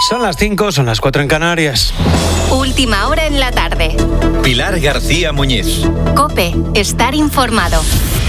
Son las 5, son las 4 en Canarias. Última hora en la tarde. Pilar García Muñiz. COPE, estar informado.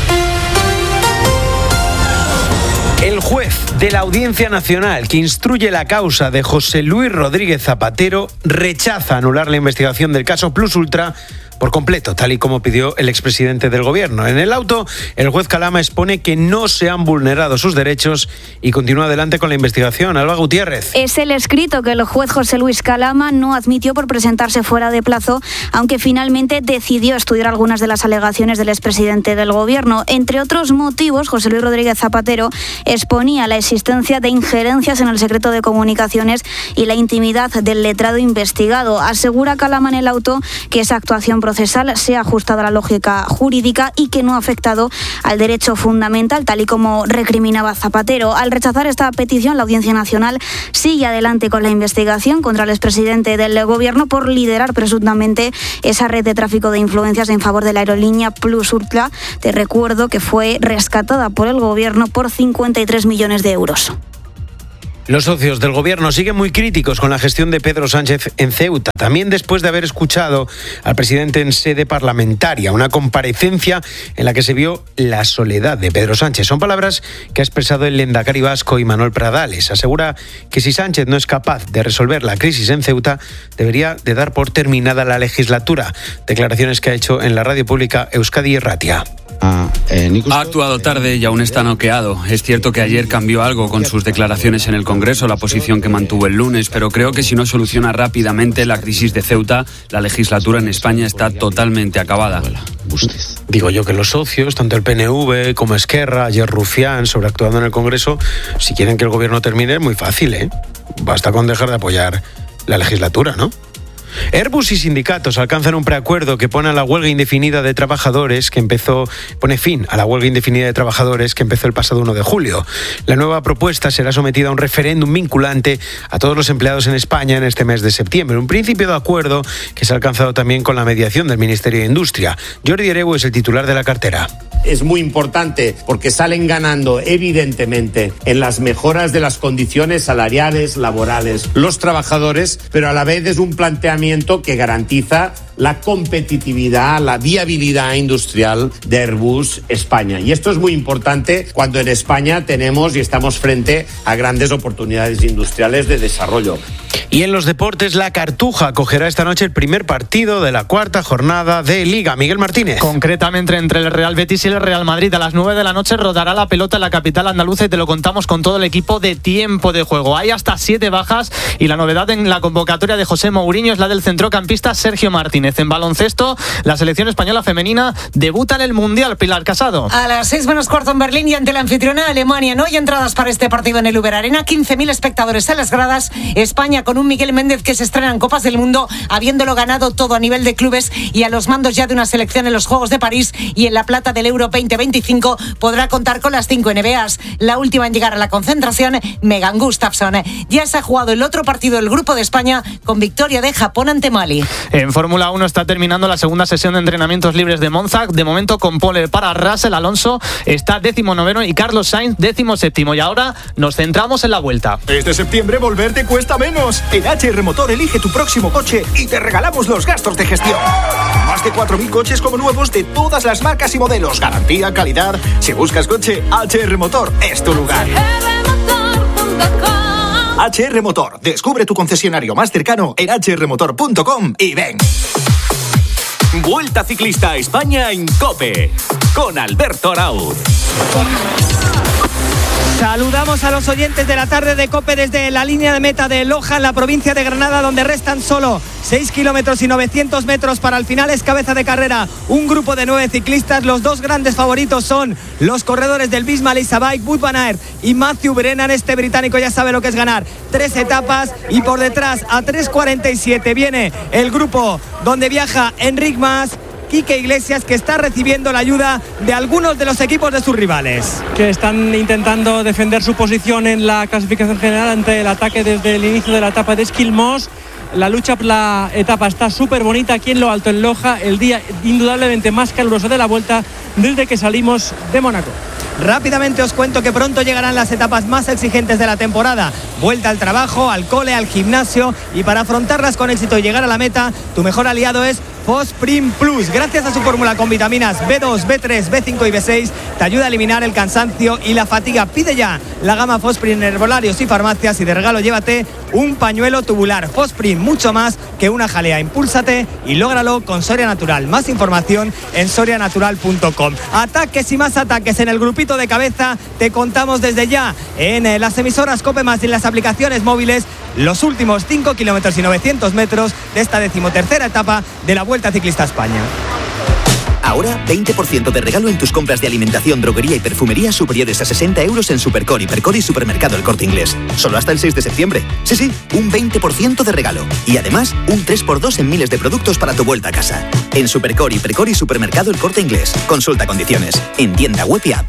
El juez de la Audiencia Nacional que instruye la causa de José Luis Rodríguez Zapatero rechaza anular la investigación del caso Plus Ultra por completo, tal y como pidió el expresidente del gobierno. En el auto, el juez Calama expone que no se han vulnerado sus derechos y continúa adelante con la investigación. Alba Gutiérrez. Es el escrito que el juez José Luis Calama no admitió por presentarse fuera de plazo, aunque finalmente decidió estudiar algunas de las alegaciones del expresidente del gobierno. Entre otros motivos, José Luis Rodríguez Zapatero exponía la existencia de injerencias en el secreto de comunicaciones y la intimidad del letrado investigado. Asegura Calama en el auto que esa actuación procesal se ha ajustado a la lógica jurídica y que no ha afectado al derecho fundamental, tal y como recriminaba Zapatero. Al rechazar esta petición, la Audiencia Nacional sigue adelante con la investigación contra el expresidente del gobierno por liderar presuntamente esa red de tráfico de influencias en favor de la aerolínea Plus Ultra. Te recuerdo que fue rescatada por el gobierno por 53 millones de euros. Los socios del gobierno siguen muy críticos con la gestión de Pedro Sánchez en Ceuta, también después de haber escuchado al presidente en sede parlamentaria, una comparecencia en la que se vio la soledad de Pedro Sánchez. Son palabras que ha expresado el lehendakari vasco Imanol Pradales. Asegura que si Sánchez no es capaz de resolver la crisis en Ceuta, debería de dar por terminada la legislatura. Declaraciones que ha hecho en la radio pública Euskadi Irratia. Ha actuado tarde y aún está noqueado. Es cierto que ayer cambió algo con sus declaraciones en el Congreso, la posición que mantuvo el lunes, pero creo que si no soluciona rápidamente la crisis de Ceuta, la legislatura en España está totalmente acabada. Digo yo que los socios, tanto el PNV como Esquerra, ayer Rufián, sobreactuando en el Congreso, si quieren que el gobierno termine, es muy fácil, ¿eh? Basta con dejar de apoyar la legislatura, ¿no? Airbus y sindicatos alcanzan un preacuerdo que pone fin a la huelga indefinida de trabajadores que empezó el pasado 1 de julio. La nueva propuesta será sometida a un referéndum vinculante a todos los empleados en España en este mes de septiembre. Un principio de acuerdo que se ha alcanzado también con la mediación del Ministerio de Industria. Jordi Hereu es el titular de la cartera. Es muy importante porque salen ganando evidentemente en las mejoras de las condiciones salariales, laborales, los trabajadores, pero a la vez es un planteamiento que garantiza la competitividad, la viabilidad industrial de Airbus España. Y esto es muy importante cuando en España tenemos y estamos frente a grandes oportunidades industriales de desarrollo. Y en los deportes, la Cartuja acogerá esta noche el primer partido de la cuarta jornada de Liga. Miguel Martínez. Concretamente entre el Real Betis y el Real Madrid. A las 9 de la noche rodará la pelota en la capital andaluza y te lo contamos con todo el equipo de tiempo de juego. Hay hasta 7 bajas y la novedad en la convocatoria de José Mourinho es la del centrocampista Sergio Martínez. En baloncesto, la selección española femenina debuta en el Mundial. Pilar Casado. A las 6 menos cuarto en Berlín y ante la anfitriona Alemania. No hay entradas para este partido en el Uber Arena. 15.000 espectadores en las gradas. España con un Miguel Méndez que se estrena en Copas del Mundo, habiéndolo ganado todo a nivel de clubes y a los mandos ya de una selección en los Juegos de París y en la plata del Euro 2025 podrá contar con las 5 NBAs. La última en llegar a la concentración, Megan Gustafsson. Ya se ha jugado el otro partido del Grupo de España con victoria de Japón ante Mali. En Fórmula 1 está terminando la segunda sesión de entrenamientos libres de Monza. De momento con pole para Russell. Alonso está 19º y Carlos Sainz 17º. Y ahora nos centramos en la vuelta. Este septiembre volver te cuesta menos. En HR Motor elige tu próximo coche y te regalamos los gastos de gestión. Más de 4.000 coches como nuevos de todas las marcas y modelos. Garantía, calidad. Si buscas coche, HR Motor es tu lugar. HR Motor. Descubre tu concesionario más cercano en hrmotor.com y ven. Vuelta Ciclista a España en COPE con Alberto Arauz. Saludamos a los oyentes de la tarde de COPE desde la línea de meta de Loja, en la provincia de Granada, donde restan solo 6 kilómetros y 900 metros para el final. Es cabeza de carrera un grupo de 9 ciclistas. Los dos grandes favoritos son los corredores del Visma Lease Bike, Wout van Aert y Matthew Brennan. Este británico ya sabe lo que es ganar 3 etapas, y por detrás a 3:47 viene el grupo donde viaja Enric Mas, Quique Iglesias, que está recibiendo la ayuda de algunos de los equipos de sus rivales, que están intentando defender su posición en la clasificación general ante el ataque desde el inicio de la etapa de Esquilmos. la lucha por la etapa está súper bonita aquí en lo alto, en Loja, el día indudablemente más caluroso de la Vuelta desde que salimos de Mónaco. Rápidamente os cuento que pronto llegarán las etapas más exigentes de la temporada. Vuelta al trabajo, al cole, al gimnasio, y para afrontarlas con éxito y llegar a la meta, tu mejor aliado es Fosprin Plus. Gracias a su fórmula con vitaminas B2, B3, B5 y B6, te ayuda a eliminar el cansancio y la fatiga. Pide ya la gama Fosprin en herbolarios y farmacias, y de regalo llévate un pañuelo tubular. Fosprin, mucho más que una jalea. Impúlsate y lógralo con Soria Natural. Más información en sorianatural.com. Ataques y más ataques en el grupito de cabeza. Te contamos desde ya en las emisoras COPE Más y en las aplicaciones móviles los últimos 5 kilómetros y 900 metros de esta 13ª etapa de la Vuelta Ciclista a España. Ahora 20% de regalo en tus compras de alimentación, droguería y perfumería superiores a 60 euros en Supercore, Hipercore y Supermercado El Corte Inglés. Solo hasta el 6 de septiembre. Sí, un 20% de regalo. Y además, un 3x2 en miles de productos para tu vuelta a casa. En Supercore, Hipercore y Supermercado El Corte Inglés. Consulta condiciones. En tienda web y app.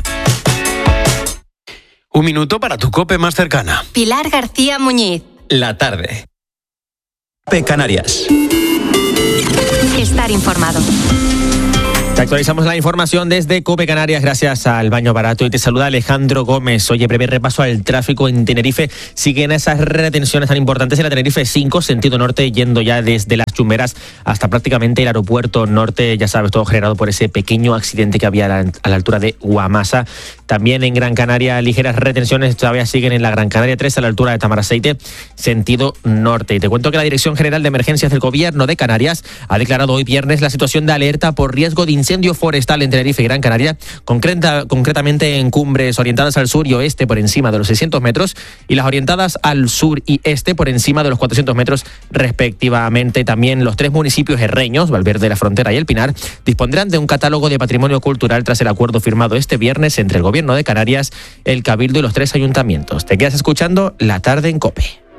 Un minuto para tu COPE más cercana. Pilar García Muñiz. La tarde. COPE Canarias. Estar informado. Te actualizamos la información desde COPE Canarias gracias al Baño Barato, y te saluda Alejandro Gómez. Oye, breve repaso al tráfico en Tenerife. Siguen esas retenciones tan importantes en la Tenerife 5, sentido norte, yendo ya desde Las Chumberas hasta prácticamente el aeropuerto norte. Ya sabes, todo generado por ese pequeño accidente que había a la altura de Guamasa. También en Gran Canaria, ligeras retenciones todavía siguen en la Gran Canaria 3 a la altura de Tamaraceite, sentido norte. Y te cuento que la Dirección General de Emergencias del Gobierno de Canarias ha declarado hoy viernes la situación de alerta por riesgo de incendio forestal en Tenerife y Gran Canaria, concretamente en cumbres orientadas al sur y oeste por encima de los 600 metros y las orientadas al sur y este por encima de los 400 metros respectivamente. También los 3 municipios herreños, Valverde, La Frontera y El Pinar, dispondrán de un catálogo de patrimonio cultural tras el acuerdo firmado este viernes entre el Gobierno de Canarias, el Cabildo y los 3 ayuntamientos. Te quedas escuchando La Tarde en COPE.